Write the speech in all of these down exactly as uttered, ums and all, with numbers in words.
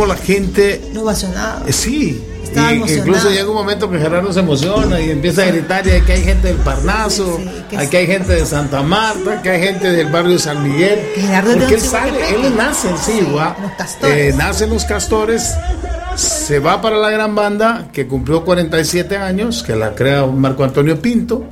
cómo la gente lo ovacionaba. Eh, sí. Y incluso llega un momento que Gerardo se emociona y empieza a gritar, y aquí hay gente del Parnaso, sí, sí, aquí hay gente de Santa Marta, aquí hay gente del barrio San Miguel. Gerardo, porque él sale, él nace en Sigua, sí, eh, nace en Los Castores, se va para la gran banda que cumplió cuarenta y siete años, que la crea Marco Antonio Pinto,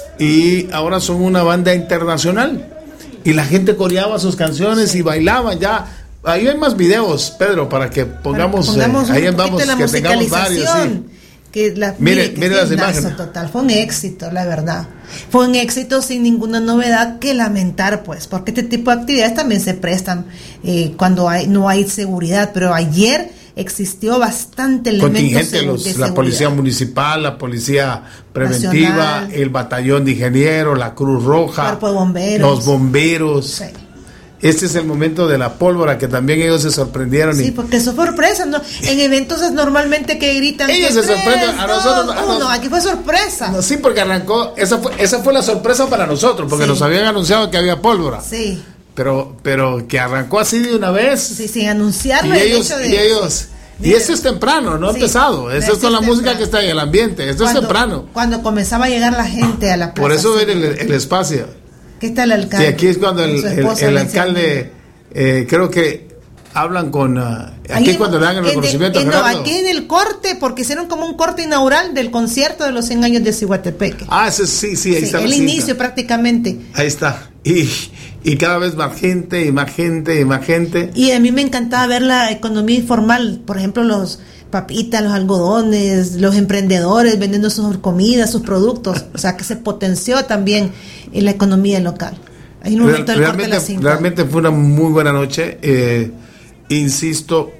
y ahora son una banda internacional y la gente coreaba sus canciones, sí, y bailaban ya. Ahí hay más videos, Pedro, para que pongamos, para que pongamos eh, ahí vamos, que tengamos varios, sí. Que la, mire, mire, que mire las imágenes. Total, fue un éxito, la verdad. Fue un éxito sin ninguna novedad que lamentar, pues, porque este tipo de actividades también se prestan eh, cuando hay, no hay seguridad. Pero ayer existió bastante elementos de, los, de la policía municipal, la policía preventiva, nacional, el batallón de ingenieros, la Cruz Roja, cuerpo de bomberos, los bomberos. Sí. Este es el momento de la pólvora, que también ellos se sorprendieron. Sí, y porque eso fue sorpresa, ¿no? En eventos es normalmente que gritan. Ellos que se sorprenden, a nosotros. Dos, a uno, nos, aquí fue sorpresa. No, sí, porque arrancó, esa fue, esa fue la sorpresa para nosotros, porque sí, nos habían anunciado que había pólvora. Sí. Pero, pero que arrancó así de una vez. Sí, sin anunciarlo. Y ellos, de, y ellos. Y esto es temprano, no ha sí, empezado. Esto es con la temprano. Música que está en el ambiente. Esto cuando, es temprano. Cuando comenzaba a llegar la gente a la plaza. Por eso ven el, el espacio. ¿Qué está el alcalde? Sí, aquí es cuando el, el, el alcalde. Eh, creo que hablan con uh, aquí cuando le dan el reconocimiento. De, no, aquí en el corte, porque hicieron como un corte inaugural del concierto de los cien años de Ciguatepeque. Ah, ese sí, sí, ahí sí, está. El inicio prácticamente. Ahí está. Y, y cada vez más gente, y más gente, y más gente. Y a mí me encantaba ver la economía informal, por ejemplo, los papitas, los algodones, los emprendedores vendiendo sus comidas, sus productos. O sea, que se potenció también en la economía local. Hay un momento del realmente, corte de la realmente fue una muy buena noche. Eh, insisto,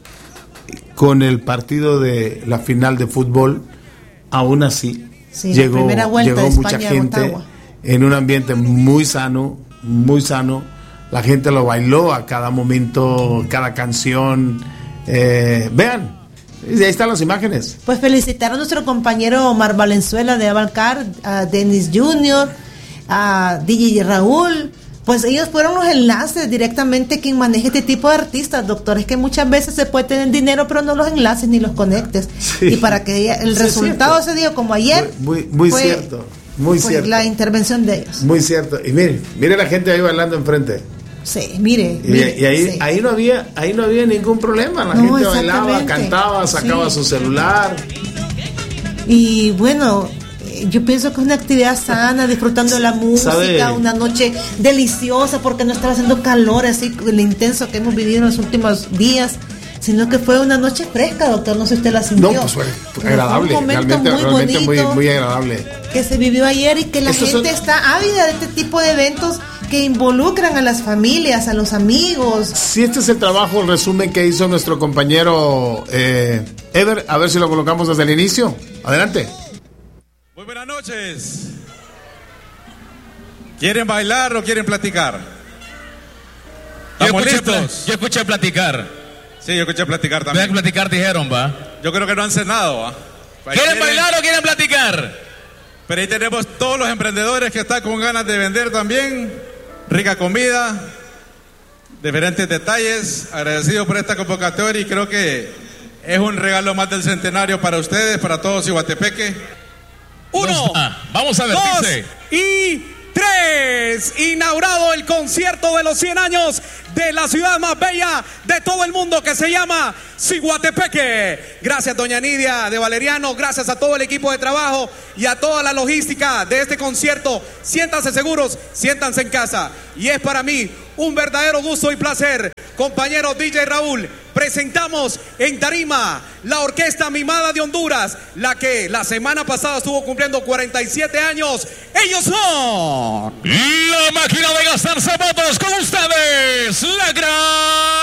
con el partido de la final de fútbol, aún así sí, llegó, vuelta llegó mucha España, gente Ottawa, en un ambiente muy sano, muy sano. La gente lo bailó a cada momento, cada canción. Eh, vean, y ahí están las imágenes. Pues felicitar a nuestro compañero Omar Valenzuela de Abalcar, a Dennis junior, a D J Raúl. Pues ellos fueron los enlaces directamente quien maneja este tipo de artistas, doctor. Es que muchas veces se puede tener dinero, pero no los enlaces ni los conectes. Sí. Y para que el sí, resultado se dio como ayer, muy, muy, muy fue, cierto, muy fue cierto. La intervención de ellos. Muy cierto. Y mire, mire la gente ahí bailando enfrente. Sí, mire. Y, mire, y ahí, sí. ahí no había, ahí no había ningún problema. La no, gente bailaba, cantaba, sacaba sí. su celular. Y bueno, yo pienso que es una actividad sana, disfrutando de la música, ¿sabe? Una noche deliciosa, porque no estaba haciendo calor así, el intenso que hemos vivido en los últimos días, sino que fue una noche fresca, doctor, no sé si usted la sintió. No, pues fue, fue agradable, fue un momento realmente, muy realmente bonito, muy, muy agradable. Que se vivió ayer y que la Estos gente son... está ávida de este tipo de eventos que involucran a las familias, a los amigos. Si este es el trabajo, el resumen que hizo nuestro compañero eh, Eder, a ver si lo colocamos desde el inicio. Adelante. Muy buenas noches. ¿Quieren bailar o quieren platicar? ¿Estamos yo escuché, listos? Yo escuché platicar. Sí, yo escuché platicar también. Vean platicar dijeron, va. Yo creo que no han cenado, ¿va? ¿Quieren, ¿Quieren bailar o quieren platicar? Pero ahí tenemos todos los emprendedores que están con ganas de vender también. Rica comida, diferentes detalles. Agradecido por esta convocatoria y creo que es un regalo más del centenario para ustedes, para todos Ciguatepeque. Uno, ah, vamos a ver, dos dice. y tres. Inaugurado el concierto de los cien años de la ciudad más bella de todo el mundo, que se llama Ciguatepeque. Gracias, doña Nidia de Valeriano, gracias a todo el equipo de trabajo y a toda la logística de este concierto. Siéntanse seguros, siéntanse en casa. Y es para mí un verdadero gusto y placer, compañero D J Raúl, presentamos en tarima la Orquesta Mimada de Honduras, la que la semana pasada estuvo cumpliendo cuarenta y siete años. Ellos son la máquina de gastar zapatos, con ustedes, la gran